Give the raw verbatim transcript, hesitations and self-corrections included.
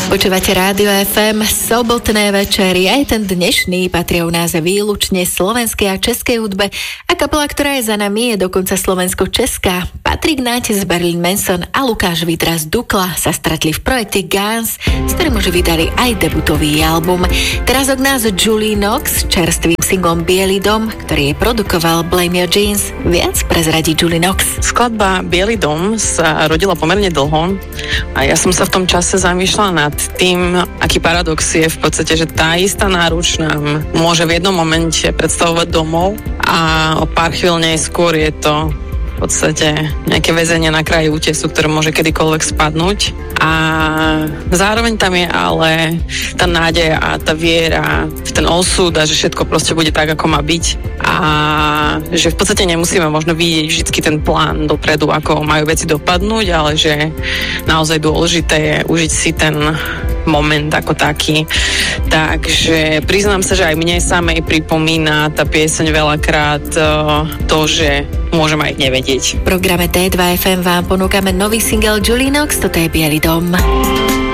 Počúvate Rádio ef em, sobotné večery, aj ten dnešný patria u nás výlučne slovenskej a českej hudbe a kapela, ktorá je za nami, je dokonca slovensko-česká. Patrik Nátes z Marilyn Manson a Lukáš Vydra z Dukla sa stretli v projekte Guns, s ktorým už vydali aj debutový album. Teraz od nás Julie Knox s čerstvým singlom Bielý dom, ktorý je produkoval Blame Your Jeans. Viac prezradí Julie Knox. Skladba Bielý dom sa rodila pomerne dlho a ja som sa v tom čase zamýšľala nad tým, aký paradox je v podstate, že tá istá náruč nám môže v jednom momente predstavovať domov a o pár chvíľ neskôr je to v podstate nejaké väzenie na kraji útesu, ktoré môže kedykoľvek spadnúť. A zároveň tam je ale tá nádej a tá viera v ten osud a že všetko proste bude tak, ako má byť. A že v podstate nemusíme možno vidieť vždy ten plán dopredu, ako majú veci dopadnúť, ale že naozaj dôležité je užiť si ten moment ako taký. Takže priznám sa, že aj mne samej pripomína tá pieseň veľakrát to, že môžem aj nevedieť. V programe té dva ef em vám ponúkame nový single Julie Knox, toto je Bielý dom.